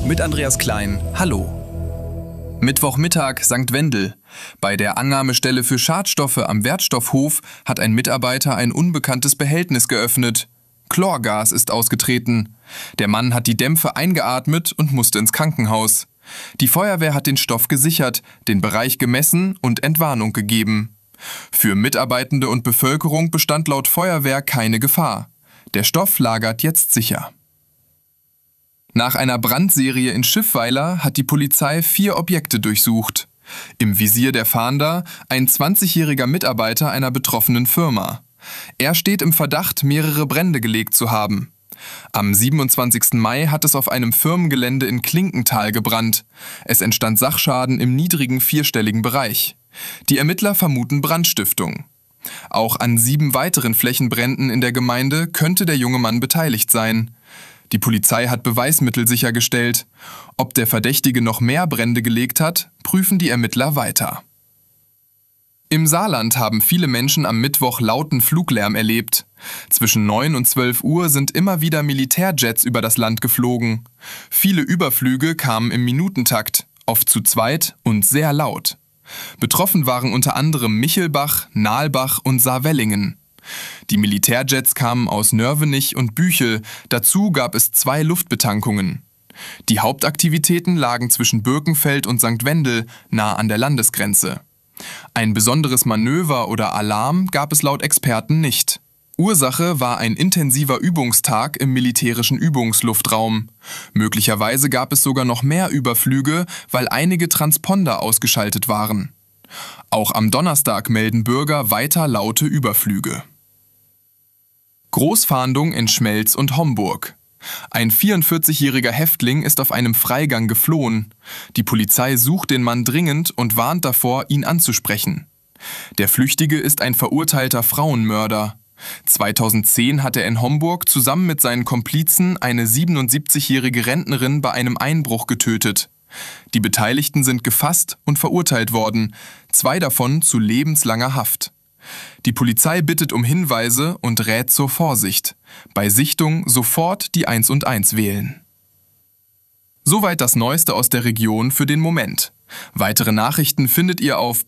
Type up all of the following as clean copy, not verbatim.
mit Andreas Klein. Hallo. Mittwochmittag St. Wendel. Bei der Annahmestelle für Schadstoffe am Wertstoffhof hat ein Mitarbeiter ein unbekanntes Behältnis geöffnet. Chlorgas ist ausgetreten. Der Mann hat die Dämpfe eingeatmet und musste ins Krankenhaus. Die Feuerwehr hat den Stoff gesichert, den Bereich gemessen und Entwarnung gegeben. Für Mitarbeitende und Bevölkerung bestand laut Feuerwehr keine Gefahr. Der Stoff lagert jetzt sicher. Nach einer Brandserie in Schiffweiler hat die Polizei 4 Objekte durchsucht. Im Visier der Fahnder ein 20-jähriger Mitarbeiter einer betroffenen Firma. Er steht im Verdacht, mehrere Brände gelegt zu haben. Am 27. Mai hat es auf einem Firmengelände in Klinkenthal gebrannt. Es entstand Sachschaden im niedrigen 4-stelligen Bereich. Die Ermittler vermuten Brandstiftung. Auch an 7 weiteren Flächenbränden in der Gemeinde könnte der junge Mann beteiligt sein. Die Polizei hat Beweismittel sichergestellt. Ob der Verdächtige noch mehr Brände gelegt hat, prüfen die Ermittler weiter. Im Saarland haben viele Menschen am Mittwoch lauten Fluglärm erlebt. Zwischen 9 und 12 Uhr sind immer wieder Militärjets über das Land geflogen. Viele Überflüge kamen im Minutentakt, oft zu zweit und sehr laut. Betroffen waren unter anderem Michelbach, Nalbach und Saarwellingen. Die Militärjets kamen aus Nörvenich und Büchel, dazu gab es 2 Luftbetankungen. Die Hauptaktivitäten lagen zwischen Birkenfeld und St. Wendel, nah an der Landesgrenze. Ein besonderes Manöver oder Alarm gab es laut Experten nicht. Ursache war ein intensiver Übungstag im militärischen Übungsluftraum. Möglicherweise gab es sogar noch mehr Überflüge, weil einige Transponder ausgeschaltet waren. Auch am Donnerstag melden Bürger weiter laute Überflüge. Großfahndung in Schmelz und Homburg. Ein 44-jähriger Häftling ist auf einem Freigang geflohen. Die Polizei sucht den Mann dringend und warnt davor, ihn anzusprechen. Der Flüchtige ist ein verurteilter Frauenmörder. 2010 hat er in Homburg zusammen mit seinen Komplizen eine 77-jährige Rentnerin bei einem Einbruch getötet. Die Beteiligten sind gefasst und verurteilt worden, 2 davon zu lebenslanger Haft. Die Polizei bittet um Hinweise und rät zur Vorsicht. Bei Sichtung sofort die 1&1 wählen. Soweit das Neueste aus der Region für den Moment. Weitere Nachrichten findet ihr auf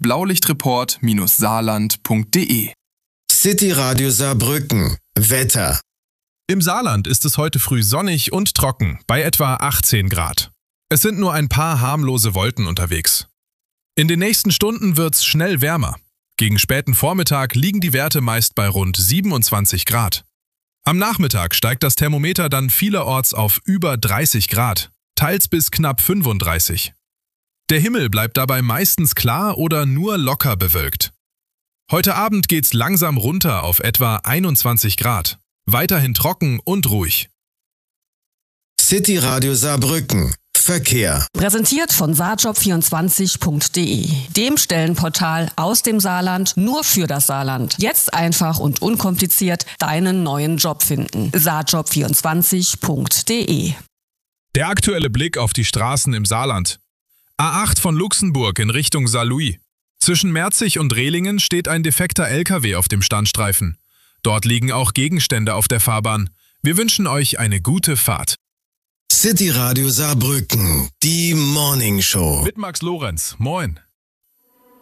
blaulichtreport-saarland.de. City Radio Saarbrücken. Wetter. Im Saarland ist es heute früh sonnig und trocken, bei etwa 18 Grad. Es sind nur ein paar harmlose Wolken unterwegs. In den nächsten Stunden wird's schnell wärmer. Gegen späten Vormittag liegen die Werte meist bei rund 27 Grad. Am Nachmittag steigt das Thermometer dann vielerorts auf über 30 Grad, teils bis knapp 35. Der Himmel bleibt dabei meistens klar oder nur locker bewölkt. Heute Abend geht's langsam runter auf etwa 21 Grad. Weiterhin trocken und ruhig. City Radio Saarbrücken. Verkehr. Präsentiert von saarjob24.de, dem Stellenportal aus dem Saarland nur für das Saarland. Jetzt einfach und unkompliziert deinen neuen Job finden. saarjob24.de. Der aktuelle Blick auf die Straßen im Saarland. A8 von Luxemburg in Richtung Saarlouis. Zwischen Merzig und Rehlingen steht ein defekter LKW auf dem Standstreifen. Dort liegen auch Gegenstände auf der Fahrbahn. Wir wünschen euch eine gute Fahrt. City Radio Saarbrücken, die Morning Show. Mit Max Lorenz. Moin.